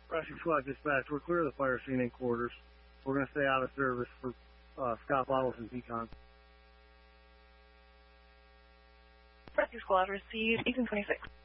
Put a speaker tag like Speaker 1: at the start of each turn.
Speaker 1: Rescue Squad Dispatch, we're clear of the fire scene in quarters. We're going to stay out of service for Scott Bottles and Pecan.
Speaker 2: Rescue Squad, receive Ethan 26.